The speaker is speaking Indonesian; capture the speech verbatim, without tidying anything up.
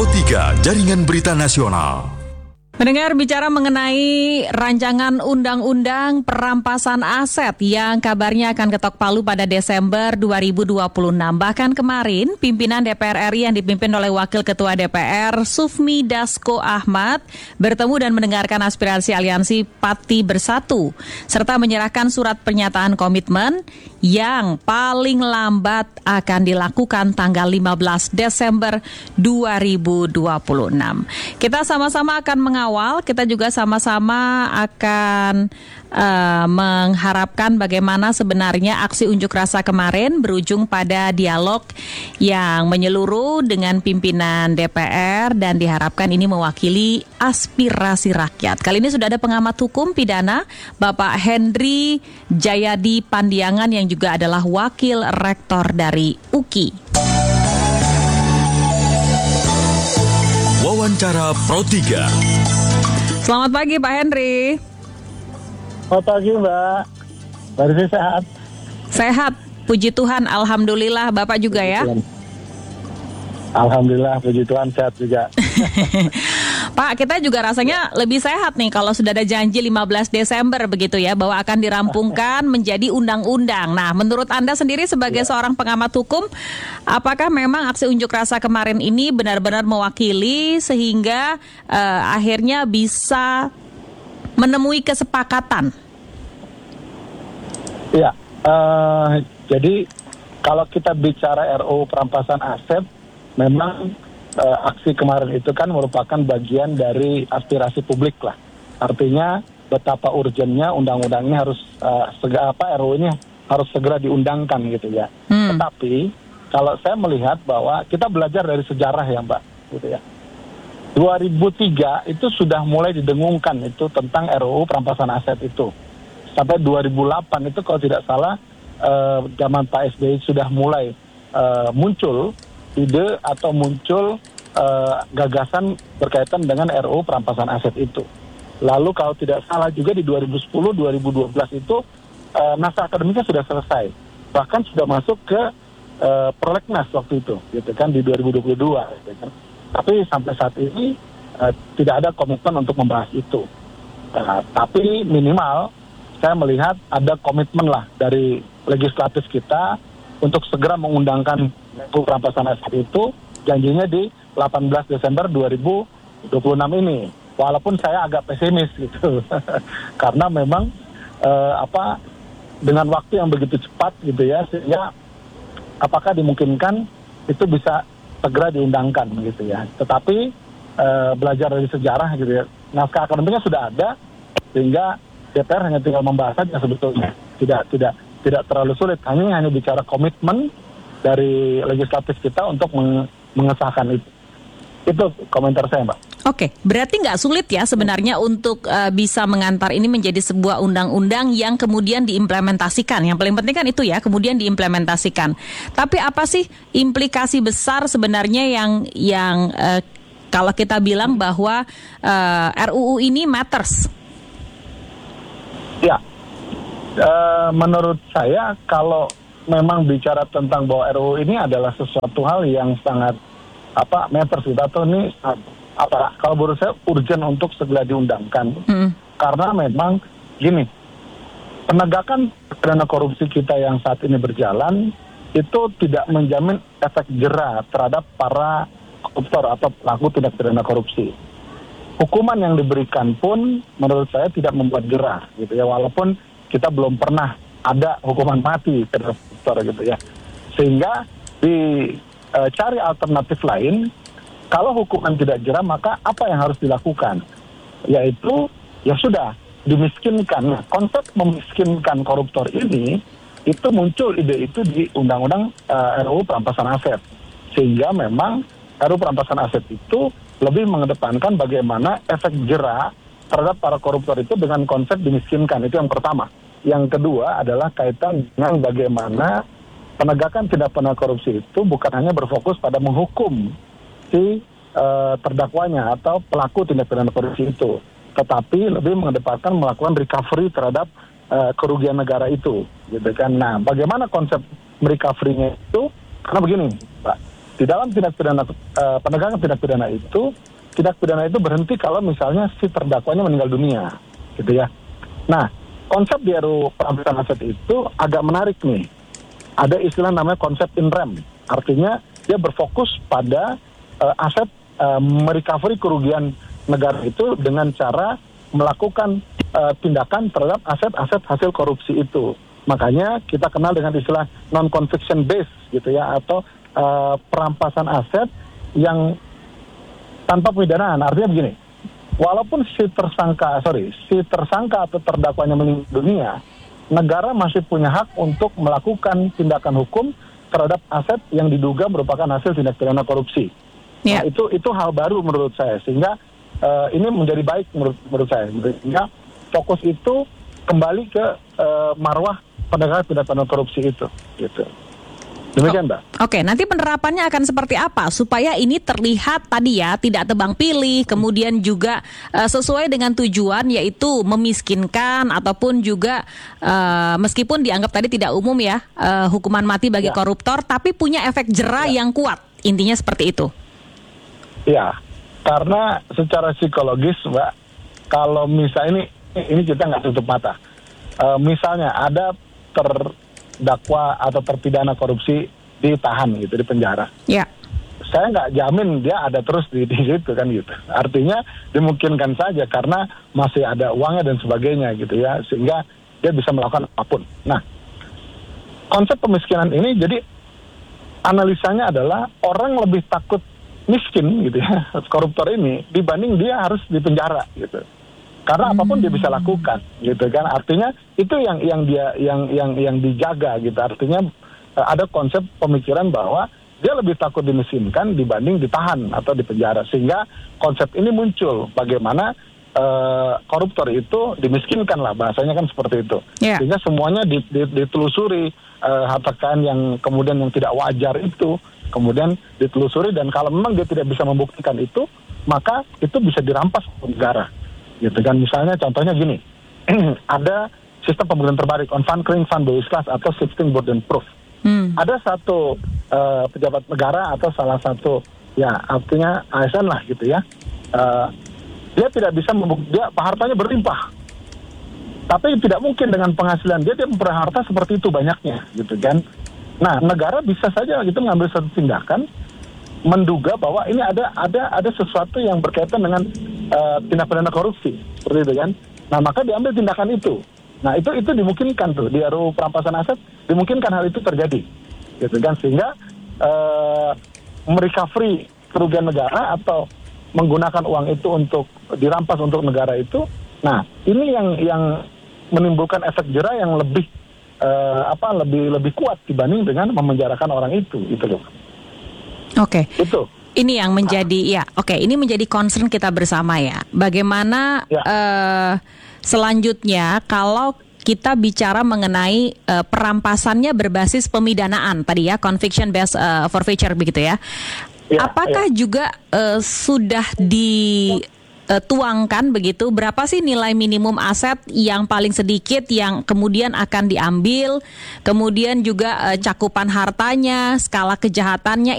tiga Jaringan Berita Nasional. Mendengar bicara mengenai rancangan undang-undang perampasan aset yang kabarnya akan ketok palu pada Desember dua ribu dua puluh enam. Bahkan kemarin pimpinan D P R R I yang dipimpin oleh Wakil Ketua D P R Sufmi Dasko Ahmad bertemu dan mendengarkan aspirasi Aliansi Pati Bersatu serta menyerahkan surat pernyataan komitmen yang paling lambat akan dilakukan tanggal lima belas Desember dua ribu dua puluh enam. Kita sama-sama akan mengawal, kita juga sama-sama akan uh, mengharapkan bagaimana sebenarnya aksi unjuk rasa kemarin berujung pada dialog yang menyeluruh dengan pimpinan D P R dan diharapkan ini mewakili aspirasi rakyat. Kali ini sudah ada pengamat hukum pidana Bapak Henry Jayadi Pandiangan yang juga adalah wakil rektor dari U K I. Wawancara Pro tiga. Selamat pagi Pak Henry. Selamat pagi Mbak. Baru sehat. Sehat, puji Tuhan, alhamdulillah. Bapak juga ya? Alhamdulillah, puji Tuhan sehat juga. Pak, kita juga rasanya lebih sehat nih kalau sudah ada janji lima belas Desember begitu ya, bahwa akan dirampungkan menjadi undang-undang. Nah, menurut Anda sendiri sebagai ya. seorang pengamat hukum, apakah memang aksi unjuk rasa kemarin ini benar-benar mewakili sehingga uh, akhirnya bisa menemui kesepakatan? Ya, uh, jadi kalau kita bicara R U perampasan aset, memang uh, aksi kemarin itu kan merupakan bagian dari aspirasi publik lah. Artinya betapa urgennya undang-undangnya harus uh, segera apa R U ini harus segera diundangkan gitu ya. Hmm. Tetapi kalau saya melihat bahwa kita belajar dari sejarah ya Mbak, gitu ya. dua ribu tiga itu sudah mulai didengungkan itu tentang R U perampasan aset itu. Sampai dua ribu delapan itu kalau tidak salah uh, zaman Pak S B Y sudah mulai uh, muncul ide atau muncul uh, gagasan berkaitan dengan R U perampasan aset itu. Lalu kalau tidak salah juga di dua ribu sepuluh dua ribu dua belas itu uh, naskah akademiknya sudah selesai. Bahkan sudah masuk ke uh, prolegnas waktu itu, gitu kan, di dua ribu dua puluh dua. Gitu kan. Tapi sampai saat ini uh, tidak ada komitmen untuk membahas itu. Uh, tapi minimal saya melihat ada komitmen lah dari legislatif kita untuk segera mengundangkan R U perampasan aset itu, janjinya di delapan belas Desember dua ribu dua puluh enam ini. Walaupun saya agak pesimis gitu, karena memang eh, apa dengan waktu yang begitu cepat gitu ya, sehingga apakah dimungkinkan itu bisa segera diundangkan gitu ya. Tetapi eh, belajar dari sejarah gitu ya, naskah akademiknya sudah ada, sehingga D P R hanya tinggal membahas saja sebetulnya. Tidak tidak tidak terlalu sulit, hanya hanya bicara komitmen dari legislatif kita untuk mengesahkan itu. Itu komentar saya, Mbak. Oke, berarti nggak sulit ya sebenarnya untuk uh, bisa mengantar ini menjadi sebuah undang-undang yang kemudian diimplementasikan. Yang paling penting kan itu ya, kemudian diimplementasikan. Tapi apa sih implikasi besar sebenarnya yang yang uh, kalau kita bilang bahwa uh, R U U ini matters? Ya. Uh, menurut saya kalau memang bicara tentang bahwa R U U ini adalah sesuatu hal yang sangat apa matters gitu, atau ini apa kalau menurut saya urgent untuk segera diundangkan. Hmm. Karena memang gini, penegakan pidana korupsi kita yang saat ini berjalan itu tidak menjamin efek jera terhadap para koruptor atau pelaku tindak pidana korupsi. Hukuman yang diberikan pun menurut saya tidak membuat jera gitu ya, walaupun kita belum pernah ada hukuman mati terhadap koruptor gitu ya. Sehingga dicari e, alternatif lain, kalau hukuman tidak jera maka apa yang harus dilakukan? Yaitu ya sudah dimiskinkan. Nah, konsep memiskinkan koruptor ini itu muncul ide itu di Undang-Undang e, R U perampasan aset. Sehingga memang R U perampasan aset itu lebih mengedepankan bagaimana efek jera terhadap para koruptor itu dengan konsep dimiskinkan. Itu yang pertama. Yang kedua adalah kaitan dengan bagaimana penegakan tindak pidana korupsi itu bukan hanya berfokus pada menghukum si uh, terdakwanya atau pelaku tindak pidana korupsi itu, tetapi lebih mengedepankan melakukan recovery terhadap uh, kerugian negara itu, gitu kan. Nah, bagaimana konsep recovery-nya itu? Karena begini, Pak, di dalam tindak pidana uh, penegakan tindak pidana itu, tindak pidana itu berhenti kalau misalnya si terdakwanya meninggal dunia, gitu ya. Nah, konsep di R U perampasan aset itu agak menarik nih. Ada istilah namanya konsep in rem, artinya dia berfokus pada uh, aset uh, merecovery kerugian negara itu dengan cara melakukan uh, tindakan terhadap aset-aset hasil korupsi itu. Makanya kita kenal dengan istilah non-conviction based gitu ya, atau uh, perampasan aset yang tanpa pemidanaan. Artinya begini, walaupun si tersangka, sorry, si tersangka atau terdakwanya meninggal dunia, negara masih punya hak untuk melakukan tindakan hukum terhadap aset yang diduga merupakan hasil tindak pidana korupsi. Yeah. Nah, itu itu hal baru menurut saya, sehingga uh, ini menjadi baik menurut menurut saya. Sehingga fokus itu kembali ke uh, marwah penegakan tindak pidana korupsi itu, gitu. Demikian, Mbak. Oke, nanti penerapannya akan seperti apa supaya ini terlihat tadi ya tidak tebang pilih, kemudian juga uh, sesuai dengan tujuan yaitu memiskinkan ataupun juga uh, meskipun dianggap tadi tidak umum ya uh, hukuman mati bagi ya. koruptor, tapi punya efek jera ya. yang kuat. Intinya seperti itu. Ya, karena secara psikologis, Mbak, kalau misalnya ini ini kita nggak tutup mata. Uh, misalnya ada terdakwa atau terpidana korupsi ditahan gitu di penjara. Ya. Saya nggak jamin dia ada terus di, di situ kan gitu. Artinya dimungkinkan saja karena masih ada uangnya dan sebagainya gitu ya, sehingga dia bisa melakukan apapun. Nah, konsep pemiskinan ini jadi analisanya adalah orang lebih takut miskin gitu ya, koruptor ini dibanding dia harus di penjara gitu. Karena apapun dia bisa lakukan, gitu kan. Artinya itu yang yang dia yang yang yang dijaga, gitu. Artinya ada konsep pemikiran bahwa dia lebih takut dimiskinkan dibanding ditahan atau dipenjara. Sehingga konsep ini muncul bagaimana uh, koruptor itu dimiskinkan lah, bahasanya kan seperti itu. Yeah. Sehingga semuanya ditelusuri, uh, harta kekayaan yang kemudian yang tidak wajar itu kemudian ditelusuri, dan kalau memang dia tidak bisa membuktikan itu, maka itu bisa dirampas negara. Gitu kan, misalnya contohnya gini, ada sistem pembuktian terbalik on fund clearing fund Lewis class atau shifting burden proof. Hmm. Ada satu uh, pejabat negara atau salah satu ya artinya A S N lah gitu ya, uh, dia tidak bisa membuktikan, dia hartanya berlimpah, tapi tidak mungkin dengan penghasilan dia dia memperoleh harta seperti itu banyaknya gitu kan. Nah, negara bisa saja gitu mengambil satu tindakan menduga bahwa ini ada ada ada sesuatu yang berkaitan dengan uh, tindak pidana korupsi seperti itu kan. Nah, maka diambil tindakan itu. Nah, itu itu dimungkinkan tuh di R U perampasan aset, dimungkinkan hal itu terjadi gitu kan, sehingga uh, merecovery kerugian negara atau menggunakan uang itu untuk dirampas untuk negara itu. Nah, ini yang yang menimbulkan efek jera yang lebih uh, apa lebih lebih kuat dibanding dengan memenjarakan orang itu gitu loh. Oke. Okay. Itu. Ini yang menjadi ya, oke, okay, ini menjadi concern kita bersama ya. Bagaimana ya. Uh, selanjutnya kalau kita bicara mengenai uh, perampasannya berbasis pemidanaan tadi ya, conviction based uh, forfeiture begitu ya. Ya Apakah ya. juga uh, sudah di Uh, tuangkan begitu, berapa sih nilai minimum aset yang paling sedikit yang kemudian akan diambil, kemudian juga uh, cakupan hartanya, skala kejahatannya,